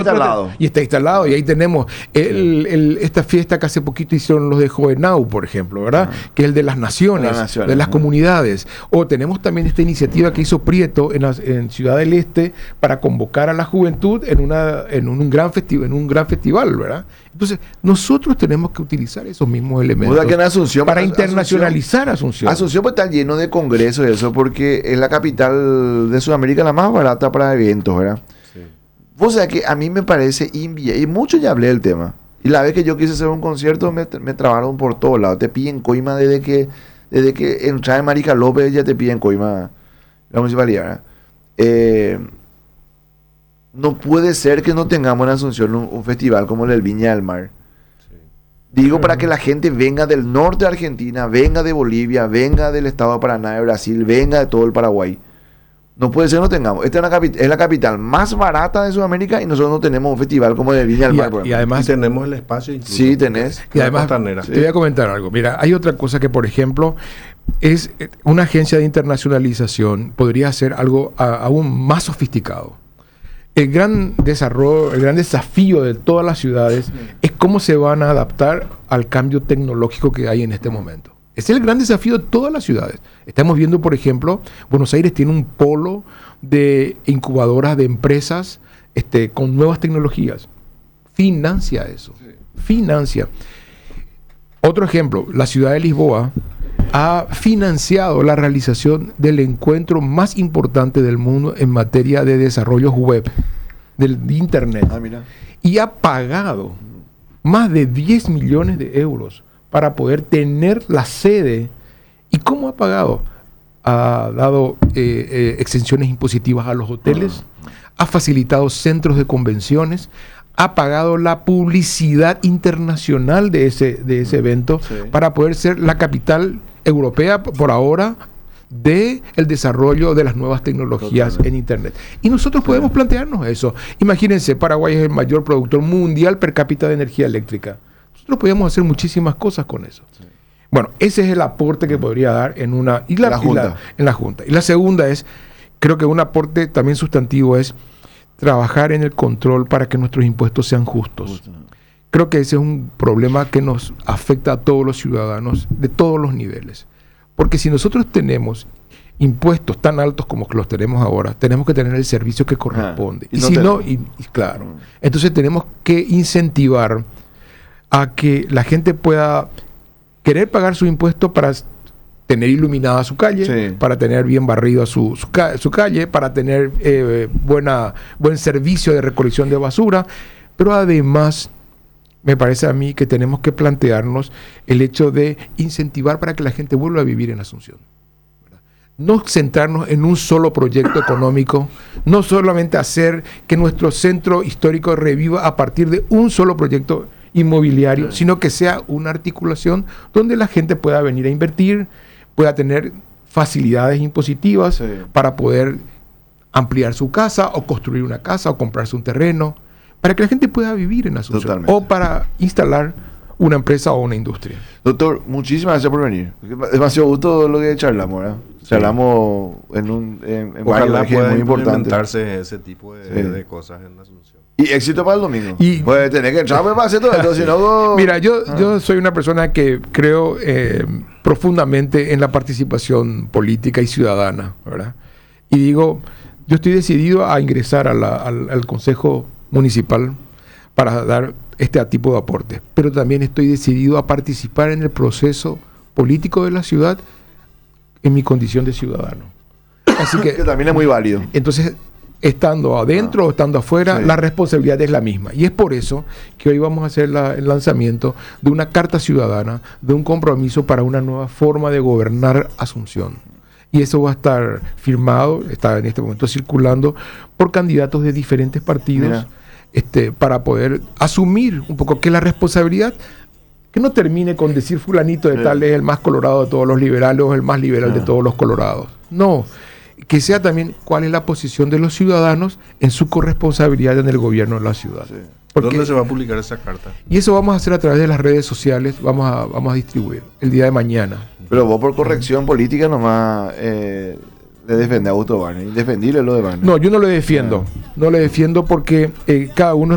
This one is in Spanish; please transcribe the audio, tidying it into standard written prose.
instalado. Y está instalado. Y ahí tenemos esta fiesta que hace poquito hicieron los de Jovenau, por ejemplo, ¿verdad? Que es el de las naciones, de las comunidades. O tenemos también esta iniciativa que hizo Prieto en Ciudad del Este para convocar a la juventud en un gran festival, ¿verdad? Entonces, nosotros tenemos que utilizar esos mismos elementos que en Asunción, para internacionalizar Asunción. Asunción pues está lleno de congresos y eso, porque es la capital de Sudamérica la más barata para eventos, ¿verdad? Sí. Vos sabés que a mí me parece inviable, y mucho ya hablé del tema. Y la vez que yo quise hacer un concierto me trabaron por todos lados. Te piden coima desde que entras en Marica López, ya te piden coima la municipalidad, ¿verdad? No puede ser que no tengamos en Asunción un festival como el del Viña del Mar. Sí. Digo, para que la gente venga del norte de Argentina, venga de Bolivia, venga del estado de Paraná, de Brasil, venga de todo el Paraguay. No puede ser que no tengamos. Esta es la capital más barata de Sudamérica y nosotros no tenemos un festival como el del Viña del Mar. Y además tenemos el espacio incluso. Sí, tenés. Y además, te voy a comentar algo. Mira, hay otra cosa que, por ejemplo, es una agencia de internacionalización podría hacer algo aún más sofisticado. El gran desarrollo, el gran desafío de todas las ciudades es cómo se van a adaptar al cambio tecnológico que hay en este momento. Ese es el gran desafío de todas las ciudades. Estamos viendo, por ejemplo, Buenos Aires tiene un polo de incubadoras de empresas con nuevas tecnologías. Financia eso. Financia. Otro ejemplo, la ciudad de Lisboa ha financiado la realización del encuentro más importante del mundo en materia de desarrollo web, del Internet. Mira. Y ha pagado más de 10 millones de euros para poder tener la sede. ¿Y cómo ha pagado? Ha dado exenciones impositivas a los hoteles, ha facilitado centros de convenciones, ha pagado la publicidad internacional de ese evento para poder ser la capital europea por ahora del desarrollo de las nuevas tecnologías en Internet. Y nosotros podemos plantearnos eso. Imagínense, Paraguay es el mayor productor mundial per cápita de energía eléctrica. Nosotros podemos hacer muchísimas cosas con eso. Bueno, ese es el aporte que podría dar en la Junta. Y la segunda es, creo que un aporte también sustantivo es trabajar en el control para que nuestros impuestos sean justos. Creo que ese es un problema que nos afecta a todos los ciudadanos de todos los niveles. Porque si nosotros tenemos impuestos tan altos como los tenemos ahora, tenemos que tener el servicio que corresponde. Y si no, claro. Entonces tenemos que incentivar a que la gente pueda querer pagar su impuesto para tener iluminada su calle, para tener bien barrido su calle, para tener buen servicio de recolección de basura, pero además me parece a mí que tenemos que plantearnos el hecho de incentivar para que la gente vuelva a vivir en Asunción. ¿Verdad? No centrarnos en un solo proyecto económico, no solamente hacer que nuestro centro histórico reviva a partir de un solo proyecto inmobiliario, sino que sea una articulación donde la gente pueda venir a invertir, pueda tener facilidades impositivas para poder ampliar su casa o construir una casa o comprarse un terreno, para que la gente pueda vivir en Asunción o para instalar una empresa o una industria. Doctor, muchísimas gracias por venir. Demasiado gusto lo que charlamos, ¿verdad? Charlamos en ojalá pueda muy importante. Implementarse ese tipo de cosas en Asunción. Y éxito para el domingo. Y puede tener que entrar para hacer todo esto, si no... Mira, yo soy una persona que creo profundamente en la participación política y ciudadana, ¿verdad? Y digo, yo estoy decidido a ingresar al Consejo Municipal para dar este tipo de aporte, pero también estoy decidido a participar en el proceso político de la ciudad en mi condición de ciudadano. Así que también es muy válido. Entonces, estando adentro o estando afuera, la responsabilidad es la misma. Y es por eso que hoy vamos a hacer el lanzamiento de una carta ciudadana, de un compromiso para una nueva forma de gobernar Asunción. Y eso va a estar firmado, está en este momento circulando por candidatos de diferentes partidos, para poder asumir un poco que la responsabilidad, que no termine con decir fulanito de tal es el más colorado de todos los liberales o el más liberal de todos los colorados. No, que sea también cuál es la posición de los ciudadanos en su corresponsabilidad en el gobierno de la ciudad. ¿Dónde se va a publicar esa carta? Y eso vamos a hacer a través de las redes sociales, vamos a distribuir el día de mañana. Pero vos por corrección política nomás le defendés a Augusto Barney, defendíle lo de Barney. No, yo no le defiendo, no le defiendo porque cada uno